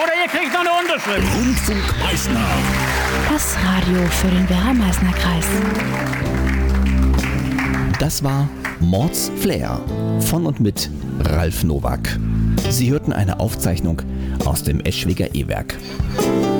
Oder ihr kriegt noch eine Unterschrift. Rundfunk Meißner. Das Radio für den Werra-Meißner Kreis. Das war Mords Flair von und mit Ralf Nowak. Sie hörten eine Aufzeichnung aus dem Eschwiger E-Werk.